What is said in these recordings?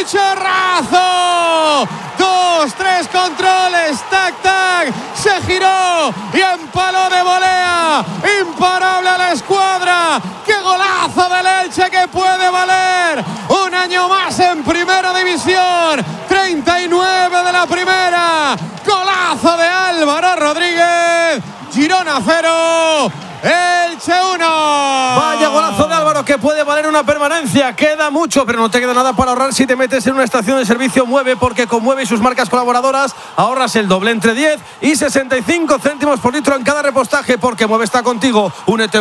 chorrazo. 2, 3 controles, tac, tac, se giró y empaló de volea. Imparable a la escuadra. ¡Qué golazo del Elche que puede valer un año más en Primera División! 39 de la primera. Golazo de Álvaro Rodríguez. Girona 0. Elche 1. Vaya golazo de Álvaro que puede valer una permanencia. Queda mucho, pero no te queda nada para ahorrar si te metes en una estación de servicio Mueve, porque con Mueve y sus marcas colaboradoras ahorras el doble, entre 10 y 65 céntimos por litro en cada repostaje, porque Mueve está contigo. Únete en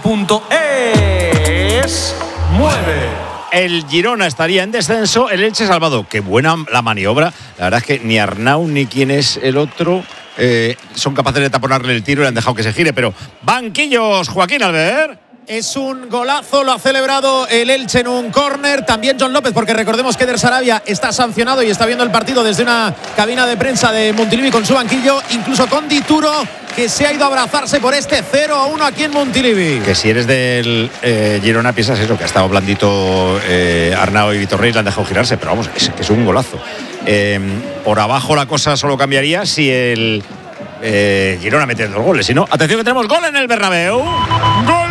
mueve.es. Mueve. El Girona estaría en descenso, el Elche salvado. Qué buena la maniobra. La verdad es que ni Arnau ni quién es el otro son capaces de taponarle el tiro y le han dejado que se gire. Pero banquillos, Joaquín Albert. Es un golazo, lo ha celebrado el Elche en un córner. También John López, porque recordemos que Eder Sarabia está sancionado y está viendo el partido desde una cabina de prensa de Montilivi con su banquillo. Incluso con Dituro, que se ha ido a abrazarse por este 0-1 aquí en Montilivi. Que si eres del Girona piensas eso, que ha estado blandito Arnau y Vitor Rey, le han dejado girarse. Pero vamos, que es un golazo. Por abajo la cosa solo cambiaría si el Girona mete 2 goles. Si no, atención que tenemos gol en el Bernabéu. ¡Gol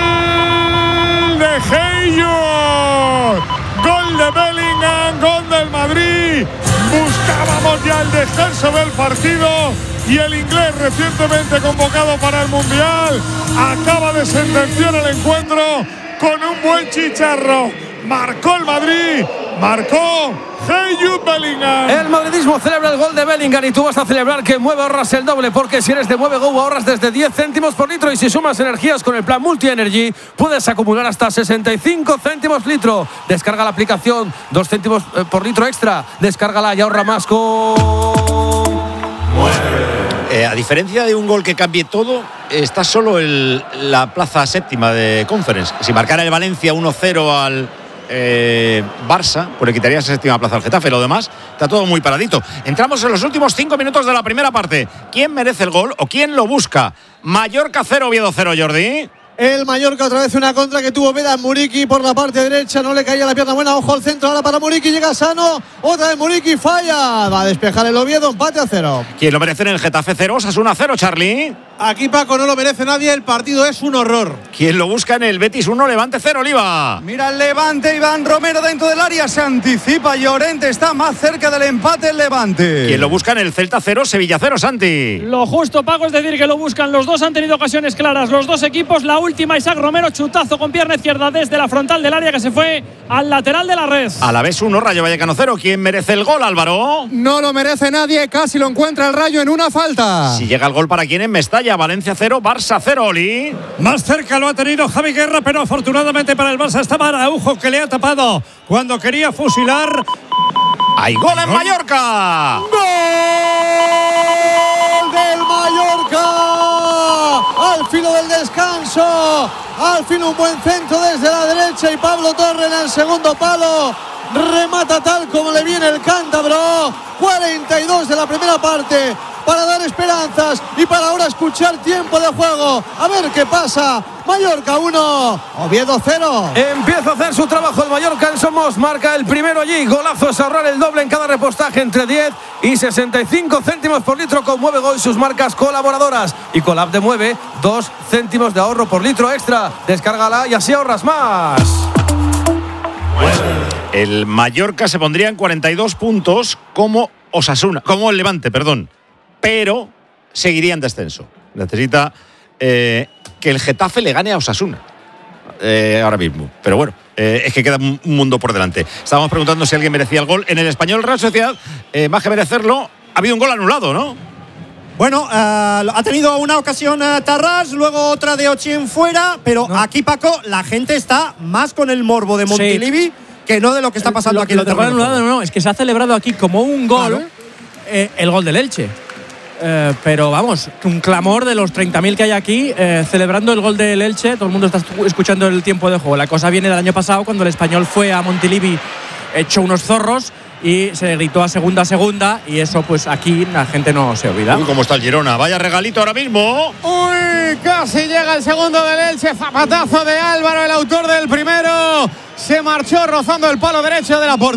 de Heyo! ¡Gol de Bellingham! ¡Gol del Madrid! Buscábamos ya el descanso del partido y el inglés, recientemente convocado para el Mundial, acaba de sentenciar el encuentro con un buen chicharro. Marcó el Madrid, marcó Jude Bellingham. El madridismo celebra el gol de Bellingham y tú vas a celebrar que en Mueve ahorras el doble, porque si eres de Mueve Go ahorras desde 10 céntimos por litro, y si sumas energías con el plan Multi Energy puedes acumular hasta 65 céntimos litro. Descarga la aplicación, 2 céntimos por litro extra. Descárgala y ahorra más con Mueve. A diferencia de un gol que cambie todo, está solo la plaza séptima de Conference. Si marcara el Valencia 1-0 al Barça, pues le quitaría esa séptima plaza al Getafe. Lo demás está todo muy paradito. Entramos en los últimos 5 minutos de la primera parte. ¿Quién merece el gol o quién lo busca? Mallorca 0, Oviedo 0, Jordi. El Mallorca otra vez una contra que tuvo Vedan Muriqui por la parte derecha, no le caía la pierna buena, ojo al centro ahora para Muriqui, llega sano, otra vez Muriqui falla, va a despejar el Oviedo, empate a 0. ¿Quién lo merece en el Getafe 0, Osasuna 0, Charlie? Aquí Paco no lo merece nadie, el partido es un horror. ¿Quién lo busca en el Betis 1, Levante 0, Oliva? Mira el Levante, Iván Romero dentro del área, se anticipa Llorente, está más cerca del empate el Levante. ¿Quién lo busca en el Celta 0, Sevilla 0, Santi? Lo justo, Paco, es decir que lo buscan. Los dos han tenido ocasiones claras, los dos equipos. La última, Isaac Romero, chutazo con pierna izquierda desde la frontal del área que se fue al lateral de la red. A la vez 1, Rayo Vallecano 0. ¿Quién merece el gol, Álvaro? No lo merece nadie, casi lo encuentra el Rayo en una falta. Si llega el gol, ¿para quién en Mestalla? Valencia 0, Barça 0, Oli. Más cerca lo ha tenido Javi Guerra, pero afortunadamente para el Barça estaba Araujo, que le ha tapado cuando quería fusilar. ¡Hay gol en Mallorca! ¡Gol del Mallorca! Al filo del descanso, al fin un buen centro desde la derecha y Pablo Torre en el segundo palo remata tal como le viene el cántabro. 42 de la primera parte para dar esperanzas y para ahora escuchar tiempo de juego. A ver qué pasa. Mallorca 1, Oviedo 0. Empieza a hacer su trabajo el Mallorca en Somos, marca el primero allí. Golazo es ahorrar el doble en cada repostaje, entre 10 y 65 céntimos por litro con Mueve Go y sus marcas colaboradoras. Y con la app de Mueve, 2 céntimos de ahorro por litro extra. Descárgala y así ahorras más. El Mallorca se pondría en 42 puntos como Osasuna, como el Levante, perdón. Pero seguiría en descenso. Necesita que el Getafe le gane a Osasuna ahora mismo. Pero bueno, es que queda un mundo por delante. Estábamos preguntando si alguien merecía el gol. En el Español Real Sociedad, más que merecerlo, ha habido un gol anulado, ¿no? Bueno, ha tenido una ocasión Tarrás, luego otra de Ochien fuera, pero no. Aquí, Paco, la gente está más con el morbo de Montilivi, sí, que no de lo que está pasando aquí en el terreno. No, es que se ha celebrado aquí como un gol, claro, el gol del Elche. Pero vamos, un clamor de los 30.000 que hay aquí celebrando el gol del Elche. Todo el mundo está escuchando el tiempo de juego. La cosa viene del año pasado, cuando el Español fue a Montilivi hecho unos zorros y se gritó a segunda, y eso pues aquí la gente no se olvida. Uy, cómo está el Girona, vaya regalito ahora mismo. Uy, casi llega el segundo del Elche, zapatazo de Álvaro, el autor del primero, se marchó rozando el palo derecho de la portería.